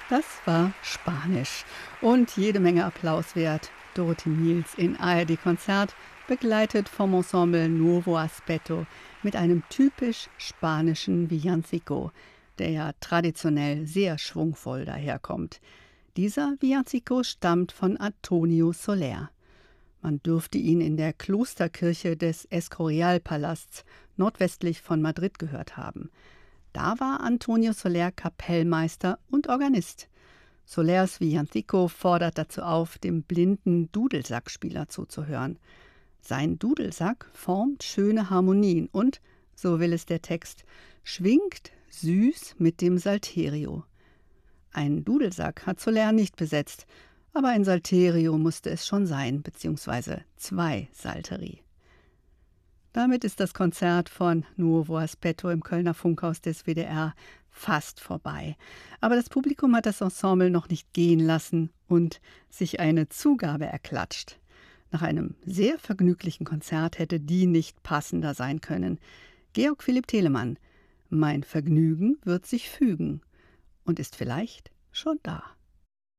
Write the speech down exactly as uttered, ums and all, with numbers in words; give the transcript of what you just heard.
Das war Spanisch und jede Menge Applaus wert. Dorothee Miels in A R D-Konzert, begleitet vom Ensemble Nuevo Aspetto mit einem typisch spanischen Villancico, der ja traditionell sehr schwungvoll daherkommt. Dieser Villancico stammt von Antonio Soler. Man dürfte ihn in der Klosterkirche des Escorial-Palasts nordwestlich von Madrid gehört haben. Da war Antonio Soler Kapellmeister und Organist. Solers Villancico fordert dazu auf, dem blinden Dudelsackspieler zuzuhören. Sein Dudelsack formt schöne Harmonien und, so will es der Text, schwingt süß mit dem Salterio. Ein Dudelsack hat Soler nicht besetzt, aber ein Salterio musste es schon sein, beziehungsweise zwei Salteri. Damit ist das Konzert von Nuevo Aspetto im Kölner Funkhaus des W D R fast vorbei. Aber das Publikum hat das Ensemble noch nicht gehen lassen und sich eine Zugabe erklatscht. Nach einem sehr vergnüglichen Konzert hätte die nicht passender sein können. Georg Philipp Telemann: Mein Vergnügen wird sich fügen und ist vielleicht schon da.